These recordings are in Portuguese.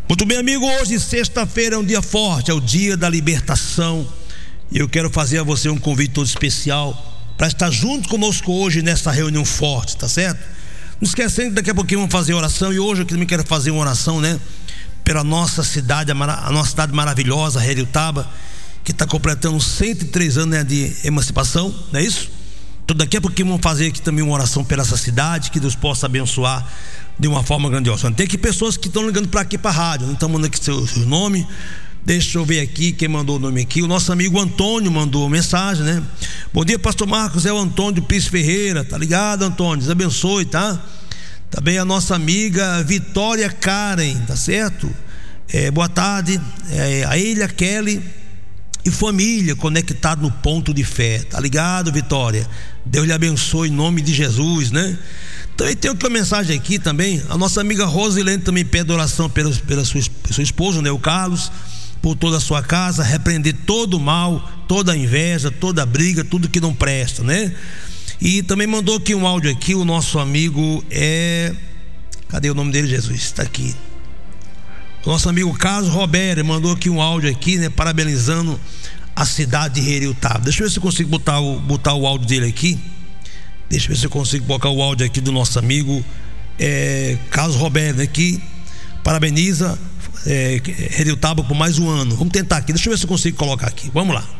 Muito bem, amigo, hoje sexta-feira é um dia forte, é o dia da libertação. E eu quero fazer a você um convite todo especial para estar junto conosco hoje nessa reunião forte, tá certo? Não esquecendo que daqui a pouquinho vamos fazer oração. E hoje eu também quero fazer uma oração, pela nossa cidade, a nossa cidade maravilhosa, Heriotaba, que está completando 103 anos, de emancipação, não é isso? Então daqui a pouquinho vamos fazer aqui também uma oração pela essa cidade, que Deus possa abençoar de uma forma grandiosa. Tem aqui pessoas que estão ligando para aqui para a rádio, não estão mandando aqui seu nome. Deixa eu ver aqui quem mandou o nome aqui. O nosso amigo Antônio mandou mensagem, Bom dia, pastor Marcos, é o Antônio Pires Ferreira, tá ligado, Antônio? Deus abençoe, tá? Também a nossa amiga Vitória Karen, tá certo? Boa tarde, a Ilha Kelly e família conectado no ponto de fé, tá ligado, Vitória? Deus lhe abençoe em nome de Jesus, Também tem outra mensagem aqui também. A nossa amiga Rosilene também pede oração pela sua esposa, o Carlos, por toda a sua casa, repreender todo o mal, toda a inveja, toda a briga, tudo que não presta, E também mandou aqui um áudio aqui, o nosso amigo cadê o nome dele, Jesus? Está aqui. O nosso amigo Carlos Roberto mandou aqui um áudio aqui, parabenizando a cidade de Heriotaba. Deixa eu ver se eu consigo botar o áudio dele aqui. Deixa eu ver se eu consigo colocar o áudio aqui do nosso amigo Carlos Roberto, que parabeniza Heriotaba por mais um ano. Vamos tentar aqui, deixa eu ver se eu consigo colocar aqui. Vamos lá.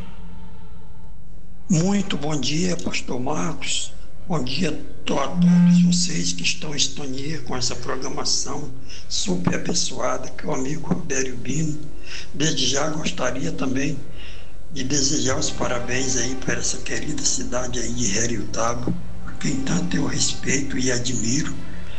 Muito bom dia, pastor Marcos. Bom dia a todos vocês que estão em sintonia com essa programação super abençoada, que é o amigo Roberto Bino. Desde já gostaria também de desejar os parabéns aí para essa querida cidade aí de Heriotaba, a quem tanto eu respeito e admiro,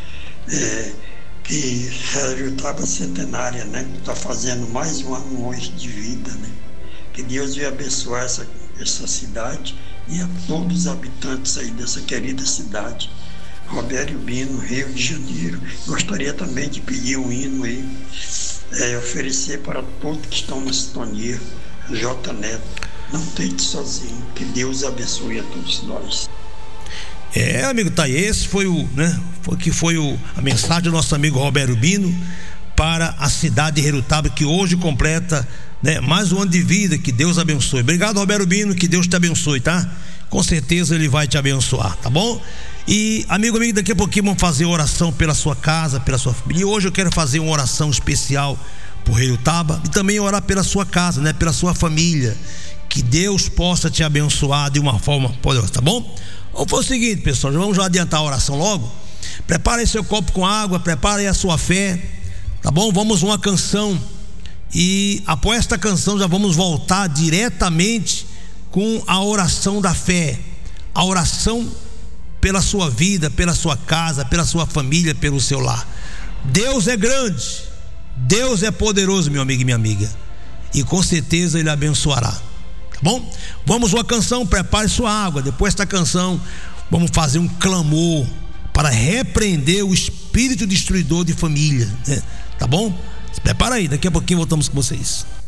que Heriotaba centenária, está fazendo mais um ano hoje de vida, Que Deus venha abençoar essa cidade e a todos os habitantes aí dessa querida cidade. Roberto Bino, Rio de Janeiro. Gostaria também de pedir um hino aí, oferecer para todos que estão na sintonia. J. Neto, não tente sozinho, que Deus abençoe a todos nós. Amigo, tá aí, esse foi a mensagem do nosso amigo Roberto Bino para a cidade de Heriotaba, que hoje completa mais um ano de vida. Que Deus abençoe. Obrigado, Roberto Bino, que Deus te abençoe, tá? Com certeza ele vai te abençoar, tá bom? E amigo, daqui a pouquinho vamos fazer oração pela sua casa, pela sua família. E hoje eu quero fazer uma oração especial por Heriotaba e também orar pela sua casa, pela sua família. Que Deus possa te abençoar de uma forma poderosa, tá bom? Vamos fazer o seguinte, pessoal, vamos já adiantar a oração logo. Prepare seu copo com água, prepare a sua fé, tá bom? Vamos uma canção. E após esta canção já vamos voltar diretamente com a oração da fé, a oração pela sua vida, pela sua casa, pela sua família, pelo seu lar. Deus é grande, Deus é poderoso, meu amigo e minha amiga, e com certeza Ele abençoará, tá bom? Vamos uma canção, prepare sua água. Depois desta canção vamos fazer um clamor para repreender o espírito destruidor de família, tá bom? Se prepara aí, daqui a pouquinho voltamos com vocês.